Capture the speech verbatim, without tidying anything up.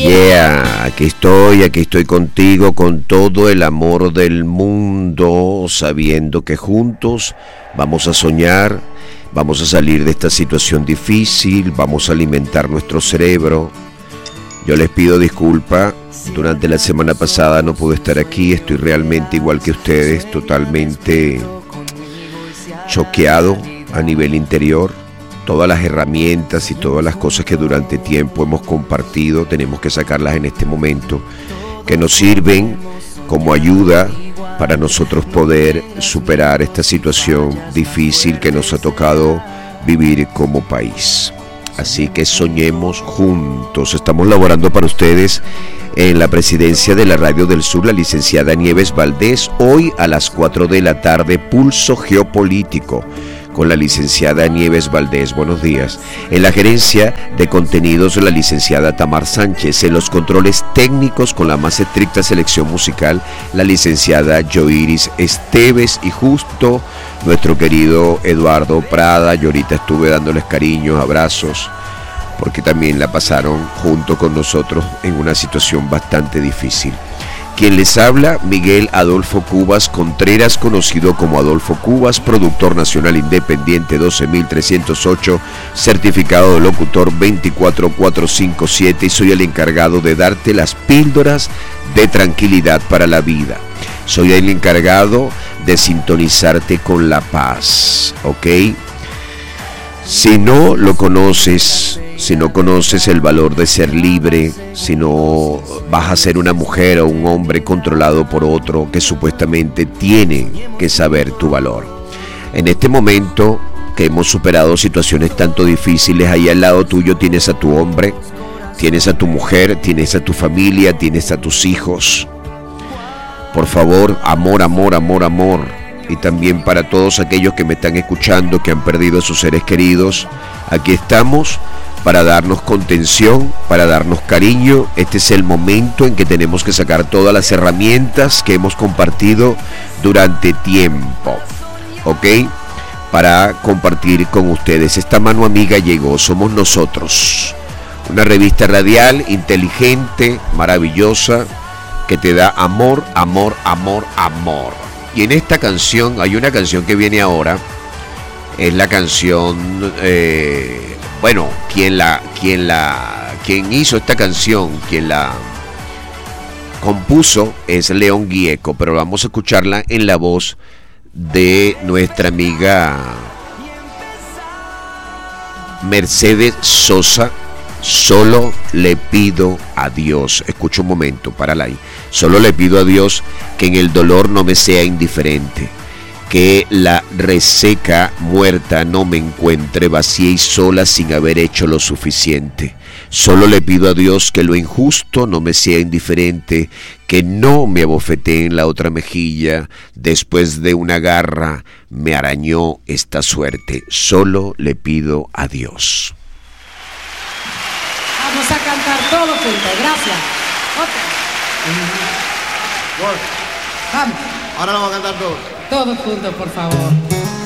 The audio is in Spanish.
Yeah, aquí estoy, aquí estoy contigo con todo el amor del mundo, sabiendo que juntos vamos a soñar, vamos a salir de esta situación difícil, vamos a alimentar nuestro cerebro. Yo les pido disculpa, durante la semana pasada no pude estar aquí, estoy realmente igual que ustedes, totalmente choqueado a nivel interior. Todas las herramientas y todas las cosas que durante tiempo hemos compartido, tenemos que sacarlas en este momento, que nos sirven como ayuda para nosotros poder superar esta situación difícil que nos ha tocado vivir como país. Así que soñemos juntos. Estamos laborando para ustedes en la presidencia de la Radio del Sur, la licenciada Nieves Valdés, hoy a las cuatro de la tarde, Pulso Geopolítico, con la licenciada Nieves Valdés. Buenos días. En la gerencia de contenidos, la licenciada Tamar Sánchez. En los controles técnicos, con la más estricta selección musical, la licenciada Yoiris Esteves. Y justo nuestro querido Eduardo Prada. Yo ahorita estuve dándoles cariños, abrazos, porque también la pasaron junto con nosotros en una situación bastante difícil. Quien les habla, Miguel Adolfo Cubas Contreras, conocido como Adolfo Cubas, productor nacional independiente doce mil trescientos ocho, certificado de locutor veinticuatro mil cuatrocientos cincuenta y siete, y soy el encargado de darte las píldoras de tranquilidad para la vida. Soy el encargado de sintonizarte con la paz, ¿ok? Si no lo conoces, si no conoces el valor de ser libre, si no vas a ser una mujer o un hombre controlado por otro que supuestamente tiene que saber tu valor. En este momento que hemos superado situaciones tanto difíciles, ahí al lado tuyo tienes a tu hombre, tienes a tu mujer, tienes a tu familia, tienes a tus hijos. Por favor, amor, amor, amor, amor. Y también para todos aquellos que me están escuchando, que han perdido a sus seres queridos, aquí estamos para darnos contención, para darnos cariño. Este es el momento en que tenemos que sacar todas las herramientas que hemos compartido durante tiempo, ¿ok? Para compartir con ustedes. Esta mano amiga llegó, somos nosotros. Una revista radial inteligente, maravillosa, que te da amor, amor, amor, amor. Y en esta canción, hay una canción que viene ahora, es la canción, eh, bueno, quien la, quien la, quien hizo esta canción, quien la compuso es León Gieco, pero vamos a escucharla en la voz de nuestra amiga Mercedes Sosa. Solo le pido a Dios, escucha un momento, párala ahí. Solo le pido a Dios que en el dolor no me sea indiferente, que la reseca muerta no me encuentre vacía y sola sin haber hecho lo suficiente. Solo le pido a Dios que lo injusto no me sea indiferente, que no me abofetee en la otra mejilla, después de una garra me arañó esta suerte. Solo le pido a Dios. Vamos a cantar todo juntos, gracias. Okay. Vamos. Ahora lo vamos a cantar todos. Todos juntos, por favor.